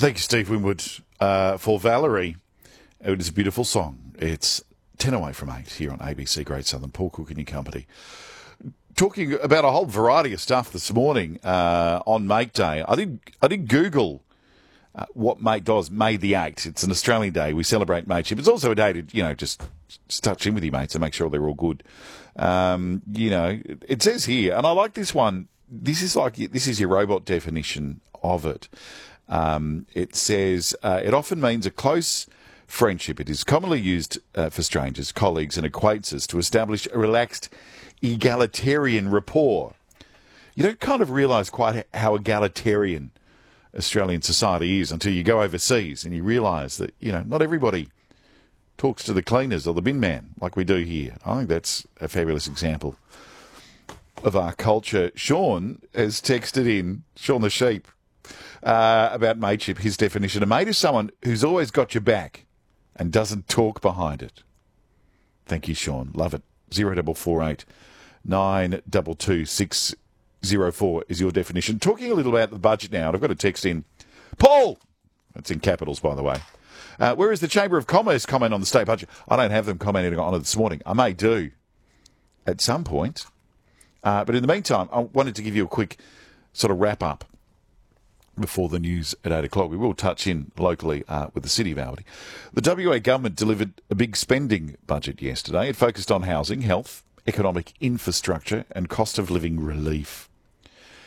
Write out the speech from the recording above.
Thank you, Steve Winwood, for Valerie. It is a beautiful song. It's 10 away from 8 here on ABC Great Southern. Paul Cook and your company. Talking about a whole variety of stuff this morning on Mate Day. I did Google what Mate does. May the 8th. It's an Australian day. We celebrate mateship. It's also a day to, just touch in with your mates and make sure they're all good. It says here, and I like this one. This is your robot definition of it. It says it often means a close friendship. It is commonly used for strangers, colleagues and acquaintances to establish a relaxed egalitarian rapport. You don't kind of realise quite how egalitarian Australian society is until you go overseas and you realise that, not everybody talks to the cleaners or the bin man like we do here. I think that's a fabulous example of our culture. Sean has texted in, Sean the sheep, about mateship, his definition. A mate is someone who's always got your back and doesn't talk behind it. Thank you, Sean. Love it. 0448 922 604 is your definition. Talking a little about the budget now, and I've got a text in. Paul! That's in capitals, by the way. Where is the Chamber of Commerce comment on the state budget? I don't have them commenting on it this morning. I may do at some point. But in the meantime, I wanted to give you a quick sort of wrap-up before the news at 8 o'clock. We will touch in locally with the City of Albany. The WA government delivered a big spending budget yesterday. It focused on housing, health, economic infrastructure and cost of living relief.